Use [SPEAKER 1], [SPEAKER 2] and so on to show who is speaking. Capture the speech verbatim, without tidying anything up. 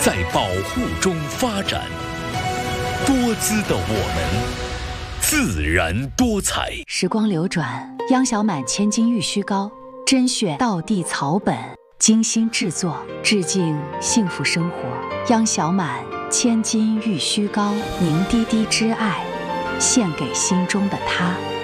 [SPEAKER 1] 在保护中发展。多姿的我们，自然多彩。
[SPEAKER 2] 时光流转，央小满千金玉虚膏，甄选道地草本，精心制作，致敬幸福生活。央小满千金玉虚膏，凝滴滴之爱，献给心中的他。